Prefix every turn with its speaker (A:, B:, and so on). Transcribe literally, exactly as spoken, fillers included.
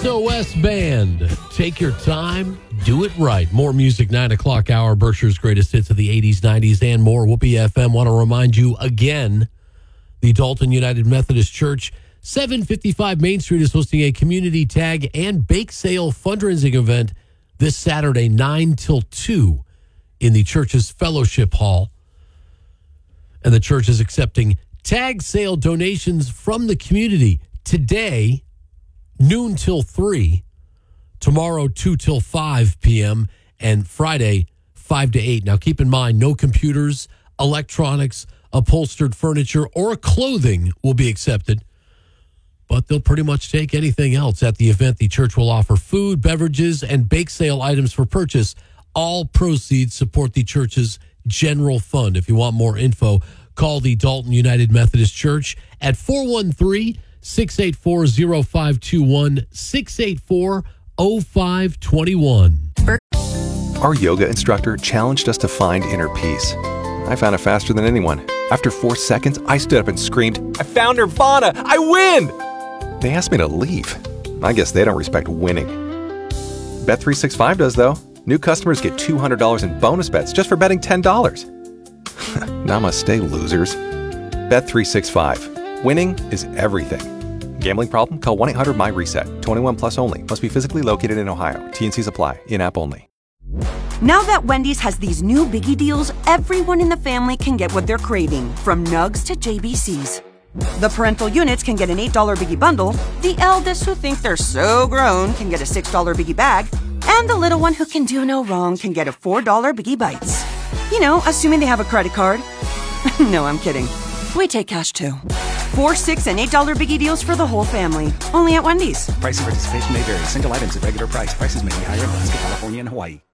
A: O S Band. Take your time, do it right. More music, nine o'clock hour, Berkshire's greatest hits of the eighties, nineties, and more. Whoopee F M want to remind you again, the Dalton United Methodist Church, seven fifty-five Main Street, is hosting a community tag and bake sale fundraising event this Saturday, nine till two, in the church's fellowship hall. And the church is accepting tag sale donations from the community today, noon till three, tomorrow two till five p.m., and Friday five to eight. Now, keep in mind, no computers, electronics, upholstered furniture, or clothing will be accepted, but they'll pretty much take anything else. At the event, the church will offer food, beverages, and bake sale items for purchase. All proceeds support the church's general fund. If you want more info, call the Dalton United Methodist Church at four one three, six eight four, zero five two one, six eight four, zero five two one.
B: Our yoga instructor challenged us to find inner peace. I found it faster than anyone. After four seconds, I stood up and screamed, "I found Nirvana! I win!" They asked me to leave. I guess they don't respect winning. Bet three sixty-five does, though. New customers get two hundred dollars in bonus bets just for betting ten dollars. Namaste, losers. Bet three sixty-five. Winning is everything. Gambling problem? Call one eight hundred M Y reset. twenty-one plus only. Must be physically located in Ohio. T and Cs apply. In-app only.
C: Now that Wendy's has these new biggie deals, everyone in the family can get what they're craving, from nugs to J B Cs. The parental units can get an eight dollar biggie bundle, the eldest who think they're so grown can get a six dollar biggie bag, and the little one who can do no wrong can get a four dollar biggie bites. You know, assuming they have a credit card. No, I'm kidding. We take cash too. Four, six, and eight dollar biggie deals for the whole family. Only at Wendy's.
D: Price and participation may vary. Single items at regular price. Prices may be higher in Alaska, California, and Hawaii.